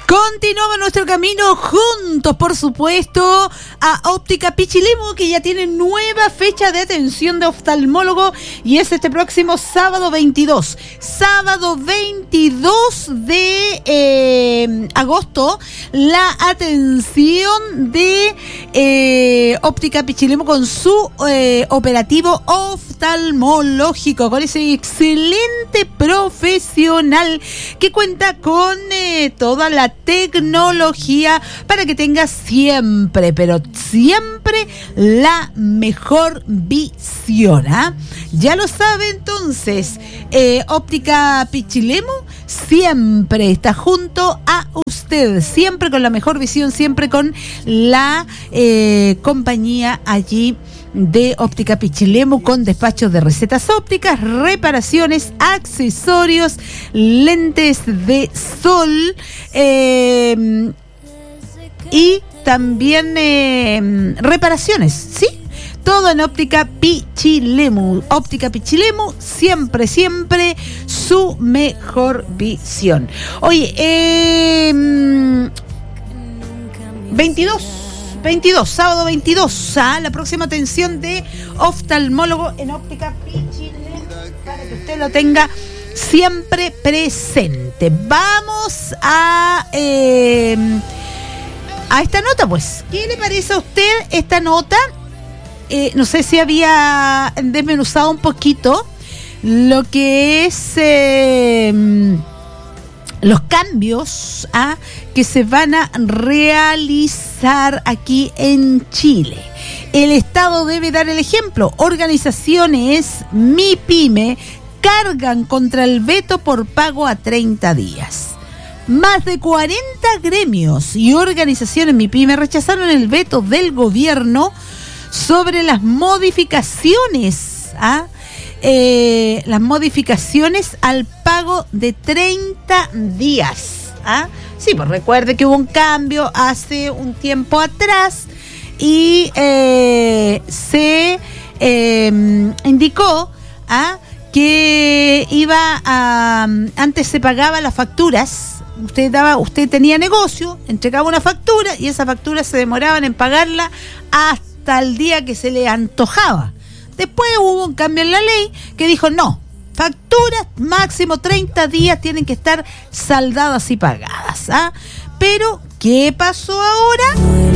Continuamos nuestro camino juntos, por supuesto, a Óptica Pichilemu, que ya tiene nueva fecha de atención de oftalmólogo y es este próximo sábado 22. Sábado 22 de agosto, la atención de Óptica Pichilemu con su operativo oftalmológico, con ese excelente profesional que cuenta con toda la tecnología para que tengas siempre, pero siempre la mejor visión, ¿ah? Ya lo sabe, entonces, Óptica Pichilemu siempre está junto a usted, siempre con la mejor visión, siempre con la compañía allí de Óptica Pichilemu, con despachos de recetas ópticas, reparaciones, accesorios, lentes de sol y también reparaciones, ¿sí? Todo en Óptica Pichilemu. Óptica Pichilemu, siempre, siempre su mejor visión. Oye, 22, sábado 22, la próxima atención de oftalmólogo en Óptica Pichilemu, para que usted lo tenga siempre presente. Vamos a esta nota, pues. ¿Qué le parece a usted esta nota? No sé si había desmenuzado un poquito lo que es los cambios que se van a realizar aquí en Chile. El Estado debe dar el ejemplo. Organizaciones MIPYME cargan contra el veto por pago a 30 días. Más de 40 gremios y organizaciones MIPYME rechazaron el veto del gobierno sobre las modificaciones al pago de 30 días. Sí, pues recuerde que hubo un cambio hace un tiempo atrás y se indicó que antes se pagaba las facturas. Usted tenía negocio, entregaba una factura y esa factura se demoraban en pagarla hasta el día que se le antojaba. Después hubo un cambio en la ley que dijo no, facturas máximo 30 días tienen que estar saldadas y pagadas. Pero, ¿qué pasó ahora?